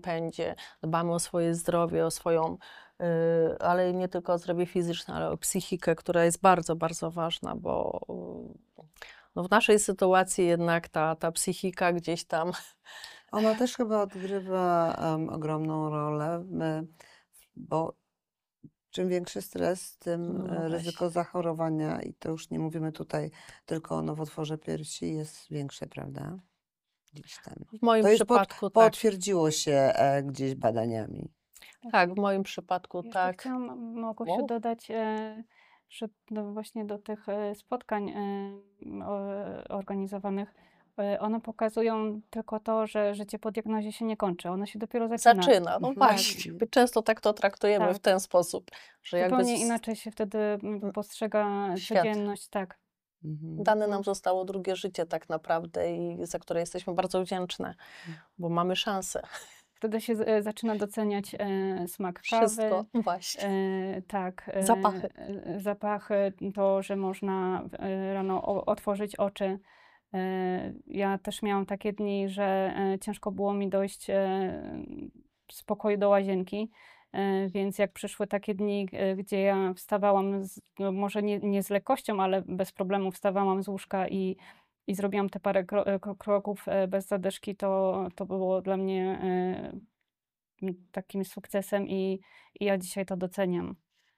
pędzie, dbamy o swoje zdrowie, o swoją, ale nie tylko o zdrowie fizyczne, ale o psychikę, która jest bardzo, bardzo ważna, bo no w naszej sytuacji jednak ta psychika gdzieś tam. Ona też chyba odgrywa ogromną rolę, bo czym większy stres, tym No ryzyko właśnie. zachorowania, i to już nie mówimy tutaj tylko o nowotworze piersi, jest większe, prawda? Gdzieś tam. W moim To jest przypadku tak. potwierdziło się gdzieś badaniami. Tak, w moim przypadku Jeszcze tak. chciałam, Małgosiu, Mów. dodać, że właśnie do tych spotkań organizowanych, one pokazują tylko to, że życie po diagnozie się nie kończy, ono się dopiero zaczyna. Zaczyna, no Mhm. właśnie. My często tak to traktujemy w Tak. ten sposób, że jakby Zupełnie inaczej się wtedy postrzega Świat. codzienność, tak. Mhm. dane nam zostało drugie życie tak naprawdę i za które jesteśmy bardzo wdzięczne, bo mamy szansę. Wtedy się zaczyna doceniać smak kawy. Wszystko, właśnie. Tak. Zapachy. Zapachy, to, że można rano otworzyć oczy. Ja też miałam takie dni, że ciężko było mi dojść z pokoju do łazienki, więc jak przyszły takie dni, gdzie ja wstawałam, no może nie z lekkością, ale bez problemu wstawałam z łóżka i zrobiłam te parę kroków bez zadyszki, to było dla mnie takim sukcesem i ja dzisiaj to doceniam.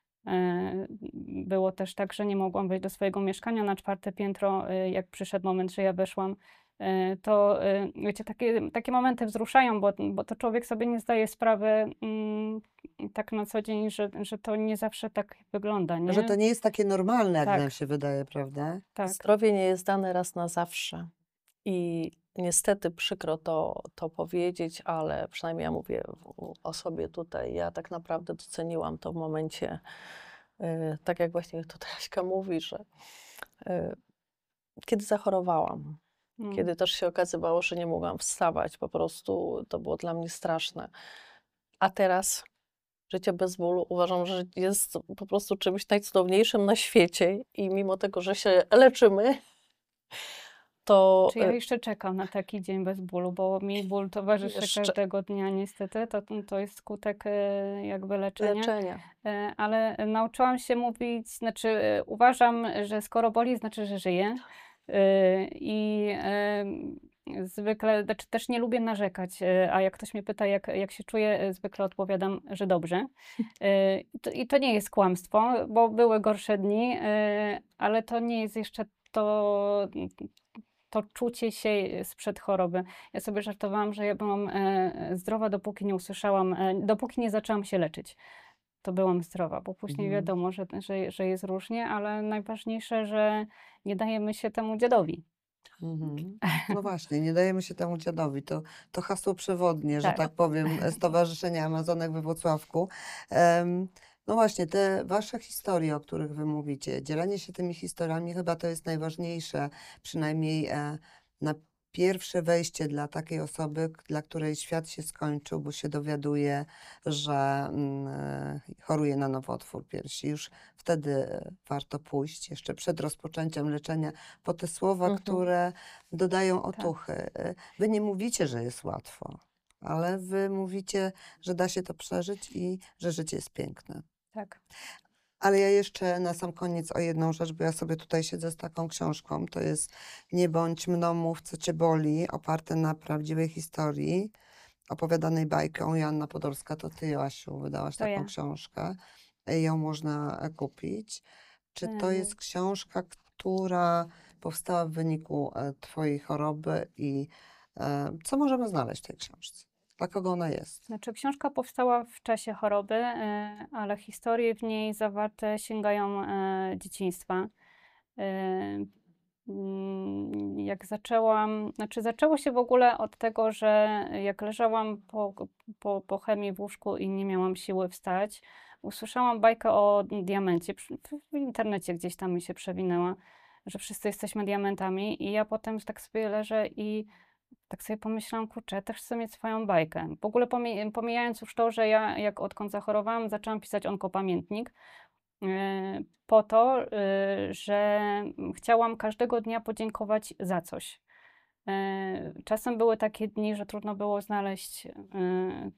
Było też tak, że nie mogłam wejść do swojego mieszkania na 4. piętro, jak przyszedł moment, że ja weszłam. To wiecie, takie momenty wzruszają, bo to człowiek sobie nie zdaje sprawy tak na co dzień, że to nie zawsze tak wygląda, nie? Że to nie jest takie normalne, jak Tak. nam się wydaje, prawda? Tak. Zdrowie nie jest dane raz na zawsze. I niestety przykro to powiedzieć, ale przynajmniej ja mówię o sobie tutaj. Ja tak naprawdę doceniłam to w momencie, tak jak właśnie tutaj Aśka mówi, że kiedy zachorowałam, kiedy też się okazywało, że nie mogłam wstawać, po prostu to było dla mnie straszne. A teraz życie bez bólu uważam, że jest po prostu czymś najcudowniejszym na świecie i mimo tego, że się leczymy, to Czy ja jeszcze czekam na taki dzień bez bólu, bo mi ból towarzyszy Jeszcze. każdego dnia niestety. To jest skutek jakby leczenia. leczenia. Ale nauczyłam się mówić, znaczy uważam, że skoro boli, znaczy, że żyję. I zwykle, znaczy też nie lubię narzekać, a jak ktoś mnie pyta, jak się czuję, zwykle odpowiadam, że dobrze. I to nie jest kłamstwo, bo były gorsze dni, ale to nie jest jeszcze to czucie się sprzed choroby. Ja sobie żartowałam, że ja byłam zdrowa, dopóki nie usłyszałam, dopóki nie zaczęłam się leczyć. To byłam zdrowa, bo później wiadomo, że jest różnie, ale najważniejsze, że nie dajemy się temu dziadowi. Mhm. No właśnie, nie dajemy się temu dziadowi. To hasło przewodnie, że Tak. tak powiem, Stowarzyszenia Amazonek we Włocławku. No właśnie, te wasze historie, o których wy mówicie, dzielenie się tymi historiami, chyba to jest najważniejsze, przynajmniej na pierwsze wejście dla takiej osoby, dla której świat się skończył, bo się dowiaduje, że choruje na nowotwór piersi. Już wtedy warto pójść, jeszcze przed rozpoczęciem leczenia, po te słowa, które dodają otuchy. Wy nie mówicie, że jest łatwo, ale wy mówicie, że da się to przeżyć i że życie jest piękne. Tak. Ale ja jeszcze na sam koniec o jedną rzecz, bo ja sobie tutaj siedzę z taką książką. To jest Nie bądź mną, mów co cię boli, oparte na prawdziwej historii, opowiadanej bajką. Joanna Podolska, to ty, Joasiu, wydałaś To taką ja. książkę. Ją można kupić. Czy to jest książka, która powstała w wyniku twojej choroby i co możemy znaleźć w tej książce? Dla kogo ona jest? Znaczy, książka powstała w czasie choroby, ale historie w niej zawarte sięgają dzieciństwa. Jak zaczęłam, znaczy zaczęło się w ogóle od tego, że jak leżałam po chemii w łóżku i nie miałam siły wstać, usłyszałam bajkę o diamencie. W internecie gdzieś tam mi się przewinęła, że wszyscy jesteśmy diamentami i ja potem tak sobie leżę i tak sobie pomyślałam, kurczę, ja też chcę mieć swoją bajkę. W ogóle pomijając już to, że ja odkąd zachorowałam, zaczęłam pisać onkopamiętnik, po to, że chciałam każdego dnia podziękować za coś. Czasem były takie dni, że trudno było znaleźć